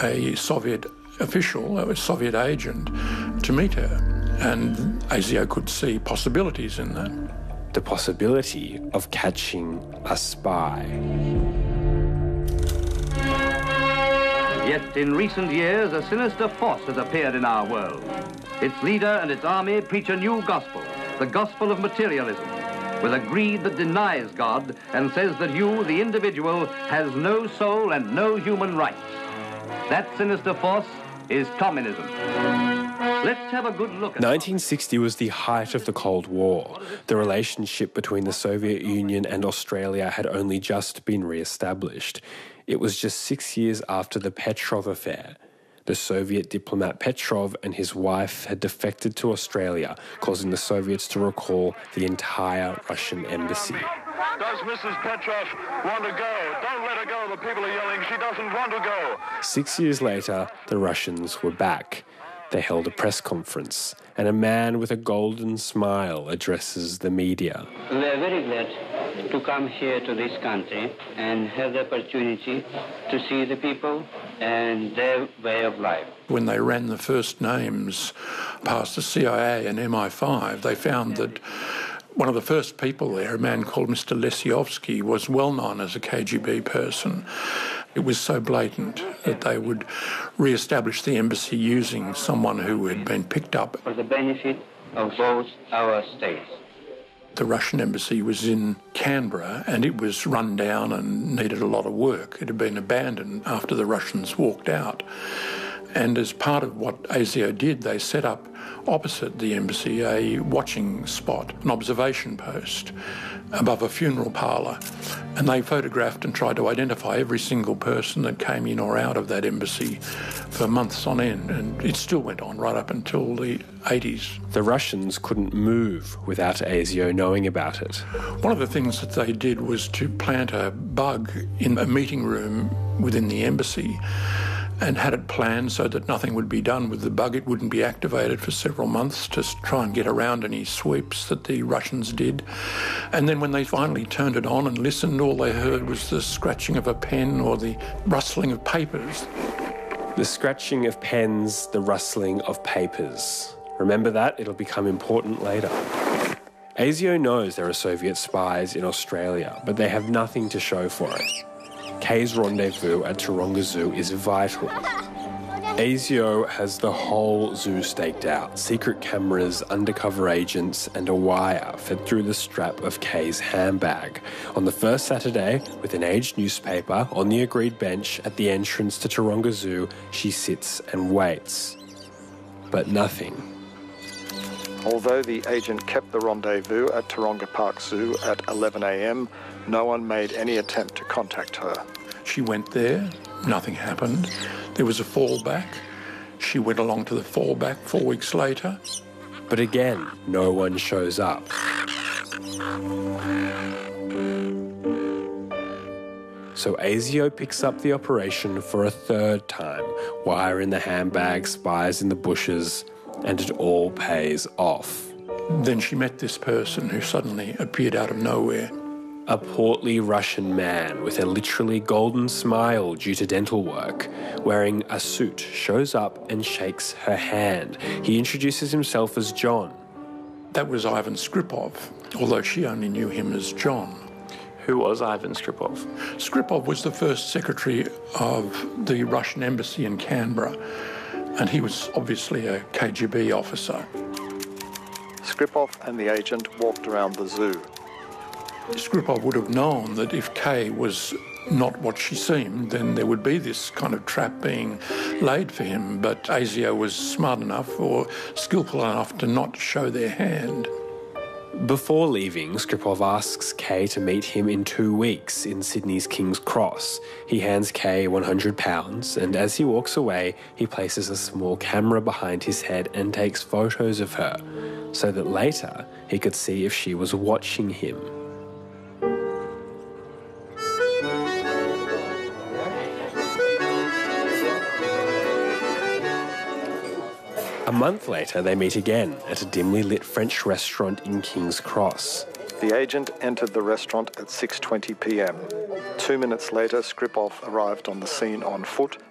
a Soviet official, a Soviet agent, to meet her. And ASIO could see possibilities in that. The possibility of catching a spy. Yet in recent years, a sinister force has appeared in our world. Its leader and its army preach a new gospel, the gospel of materialism, with a greed that denies God and says that you, the individual, has no soul and no human rights. That sinister force is communism. Let's have a good look at 1960 was the height of the Cold War. The relationship between the Soviet Union and Australia had only just been re-established. It was just 6 years after the Petrov affair. The Soviet diplomat Petrov and his wife had defected to Australia, causing the Soviets to recall the entire Russian embassy. Does Mrs. Petrov want to go? Don't let her go. The people are yelling. She doesn't want to go. 6 years later, the Russians were back. They held a press conference, and a man with a golden smile addresses the media. We are very glad to come here to this country and have the opportunity to see the people and their way of life. When they ran the first names past the CIA and MI5, they found that one of the first people there, a man called Mr. Lesiovsky, was well known as a KGB person. It was so blatant that they would re-establish the embassy using someone who had been picked up. For the benefit of both our states. The Russian embassy was in Canberra and it was run down and needed a lot of work. It had been abandoned after the Russians walked out. And as part of what ASIO did, they set up opposite the embassy a watching spot, an observation post above a funeral parlour. And they photographed and tried to identify every single person that came in or out of that embassy for months on end. And it still went on right up until the 80s. The Russians couldn't move without ASIO knowing about it. One of the things that they did was to plant a bug in a meeting room within the embassy and had it planned so that nothing would be done with the bug. It wouldn't be activated for several months to try and get around any sweeps that the Russians did. And then when they finally turned it on and listened, all they heard was the scratching of a pen or the rustling of papers. The scratching of pens, the rustling of papers. Remember that? It'll become important later. ASIO knows there are Soviet spies in Australia, but they have nothing to show for it. Kay's rendezvous at Taronga Zoo is vital. ASIO has the whole zoo staked out, secret cameras, undercover agents and a wire fed through the strap of Kay's handbag. On the first Saturday, with an aged newspaper on the agreed bench at the entrance to Taronga Zoo, she sits and waits. But nothing. Although the agent kept the rendezvous at Taronga Park Zoo at 11 a.m, no one made any attempt to contact her. She went there, nothing happened. There was a fallback. She went along to the fallback 4 weeks later. But again, no one shows up. So ASIO picks up the operation for a third time. Wire in the handbag, spies in the bushes, and it all pays off. Then she met this person who suddenly appeared out of nowhere. A portly Russian man with a literally golden smile due to dental work, wearing a suit, shows up and shakes her hand. He introduces himself as John. That was Ivan Skripov, although she only knew him as John. Who was Ivan Skripov? Skripov was the first secretary of the Russian embassy in Canberra, and he was obviously a KGB officer. Skripov and the agent walked around the zoo. Skripov would have known that if Kay was not what she seemed, then there would be this kind of trap being laid for him. But ASIO was smart enough or skillful enough to not show their hand. Before leaving, Skripov asks Kay to meet him in 2 weeks in Sydney's King's Cross. He hands Kay £100, and as he walks away, he places a small camera behind his head and takes photos of her, so that later he could see if she was watching him. A month later, they meet again at a dimly lit French restaurant in King's Cross. The agent entered the restaurant at 6:20 p.m. 2 minutes later, Skripov arrived on the scene on foot